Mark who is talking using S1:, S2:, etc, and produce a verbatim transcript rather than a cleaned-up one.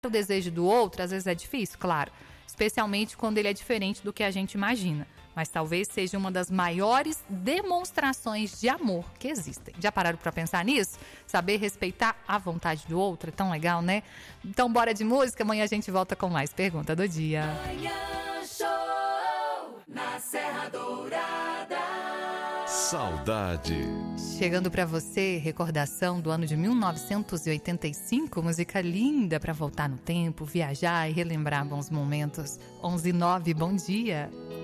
S1: o desejo do outro, às vezes é difícil, claro, especialmente quando ele é diferente do que a gente imagina. Mas talvez seja uma das maiores demonstrações de amor que existem. Já pararam para pensar nisso? Saber respeitar a vontade do outro é tão legal, né? Então bora de música, amanhã a gente volta com mais Pergunta do Dia.
S2: Manhã Show na Serra Dourada.
S3: Saudade.
S1: Chegando pra você, recordação do ano de mil novecentos e oitenta e cinco, música linda pra voltar no tempo, viajar e relembrar bons momentos. onze e nove, bom dia.